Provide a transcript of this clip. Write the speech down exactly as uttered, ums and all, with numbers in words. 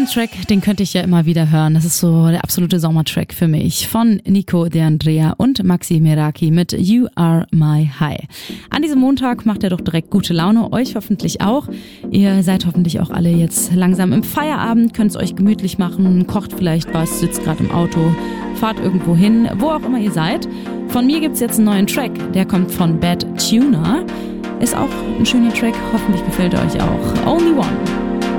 Diesen Track, den könnte ich ja immer wieder hören. Das ist so der absolute Sommertrack für mich. Von Nico De Andrea und Maxi Meraki mit You Are My High. An diesem Montag macht er doch direkt gute Laune. Euch hoffentlich auch. Ihr seid hoffentlich auch alle jetzt langsam im Feierabend, könnt es euch gemütlich machen, kocht vielleicht was, sitzt gerade im Auto, fahrt irgendwo hin, wo auch immer ihr seid. Von mir gibt's jetzt einen neuen Track. Der kommt von Bad Tuner. Ist auch ein schöner Track. Hoffentlich gefällt er euch auch. Only One.